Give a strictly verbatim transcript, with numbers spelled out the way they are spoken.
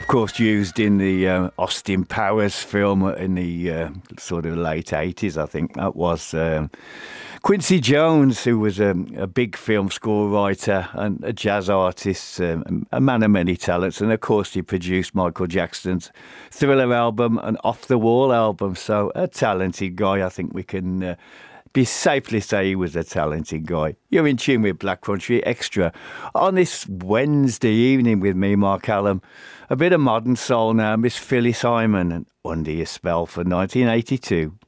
of course, used in the uh, Austin Powers film in the uh, sort of late eighties, I think that was. Um, Quincy Jones, who was a, a big film score writer and a jazz artist, um, a man of many talents. And of course, he produced Michael Jackson's Thriller album and Off the Wall album. So a talented guy. I think we can uh, be safely say he was a talented guy. You're in tune with Black Country Extra on this Wednesday evening with me, Mark Allen. A bit of modern soul now, Miss Phyllis Hyman and Under Your Spell for nineteen eighty-two.